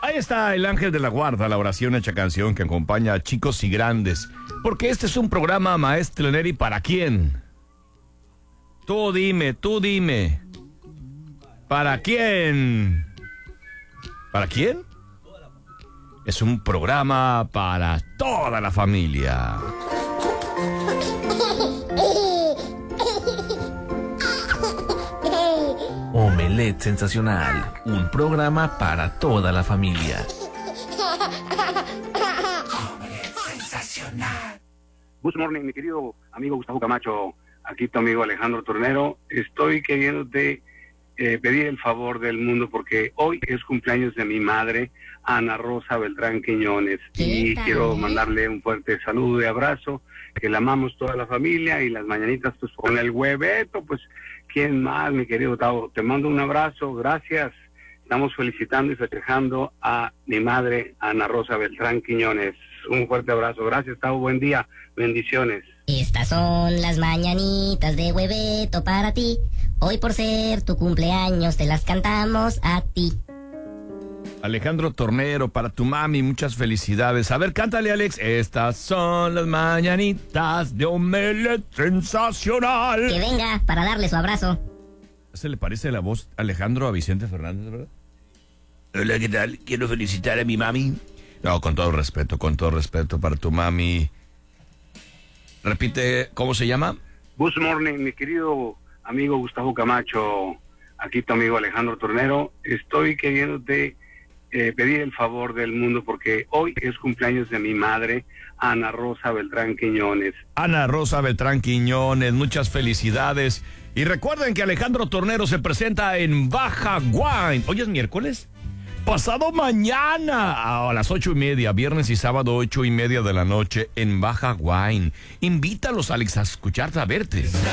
Ahí está el ángel de la guarda, la oración hecha canción que acompaña a chicos y grandes. Porque este es un programa, Maestro Neri, ¿para quién? Tú dime. ¿Para quién? ¿Para quién? Es un programa para toda la familia. Omelette Sensacional, un programa para toda la familia. Good morning, mi querido amigo Gustavo Camacho. Aquí tu amigo Alejandro Tornero. Estoy queriéndote pedir el favor del mundo porque hoy es cumpleaños de mi madre, Ana Rosa Beltrán Quiñones. Y quiero mandarle un fuerte saludo y abrazo, que la amamos toda la familia, y las mañanitas pues con el hueveto, pues ¿quién más, mi querido Tavo? Te mando un abrazo, gracias. Estamos felicitando y festejando a mi madre, Ana Rosa Beltrán Quiñones. Un fuerte abrazo, gracias Tavo, buen día, bendiciones. Estas son las mañanitas de hueveto para ti. Hoy por ser tu cumpleaños te las cantamos a ti. Alejandro Tornero, para tu mami, muchas felicidades. A ver, cántale, Alex. Estas son las mañanitas de Omelette Sensacional. Que venga para darle su abrazo. ¿Se le parece la voz, Alejandro, a Vicente Fernández, verdad? Hola, ¿qué tal? Quiero felicitar a mi mami. No, con todo respeto para tu mami. Repite, ¿cómo se llama? Good morning, mi querido amigo Gustavo Camacho. Aquí tu amigo Alejandro Tornero. Estoy queriéndote pedir el favor del mundo porque hoy es cumpleaños de mi madre, Ana Rosa Beltrán Quiñones. Ana Rosa Beltrán Quiñones, muchas felicidades. Y recuerden que Alejandro Tornero se presenta en Baja Wine. ¿Hoy es miércoles? Pasado mañana a las 8:30, viernes y sábado 8:30 de la noche en Baja Wine. Invítalos, Alex, a escucharte, a verte.